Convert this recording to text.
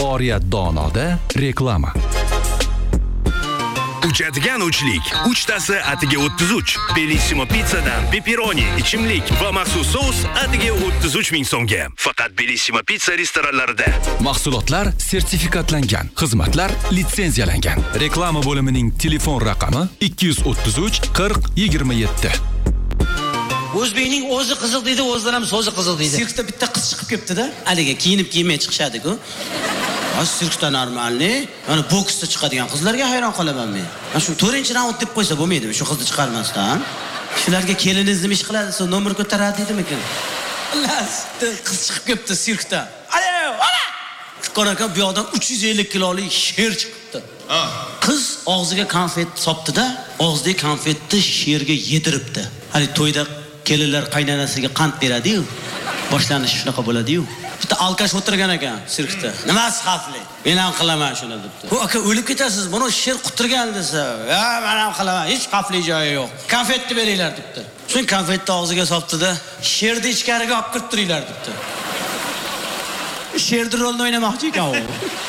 Oriyat Donoda reklama. Uchadigan uchlik. Uchtasi atiga 33. Bellissimo pizzadan pepperoni, ichimlik va maxsus sous atiga 33 ming so'mga. Faqat Bellissimo pizza restoranlarida. Mahsulotlar sertifikatlangan, xizmatlar litsenziyalangan. Reklama bo'limining telefon raqami 233 40 27. O'zbekning o'zi qiziq deydi, o'zlari ham so'zi qiziq deydi. Sirkda bitta qiz chiqib ketdi-da. Haliga kiyinib-kiymay chiqishadi-ku. Sirkda normalni, mana boksda chiqadigan qizlarga hayron qolaman men. Mana shu 4-raund deb qo'ysa bo'lmaydimi shu qizni chiqarmasdan? Shularga keliningizni ish qiladi, so'ng nomer ko'taradi deydimikin. Allas, qiz chiqib ketdi sirkda. Qarakan bu yoqdan 350 kilolik sher chiqibdi. Qiz og'ziga konfet sopdi-da, og'zidagi konfetni sherga yediribdi. Hali to'yda kelinlar qaynonasiga qand beradi-yu. Boshlanishi shunaqa bo'ladi-yu. Bitta alkash o'tirgan ekan sirkda. Nimasi xavfli? Men ham qilaman shuni debdi. "Bu aka o'lib ketasiz, buni sher quturgan" desa, "Ya, men ham qilaman, hech xavfli joyi yo'q. Konfetni beringlar" debdi. So'ng konfetni og'ziga sopdi-da, "Sherni ichkariga olib kirib turinglar" debdi. Sherni rolni o'ynamoqchi ekan u.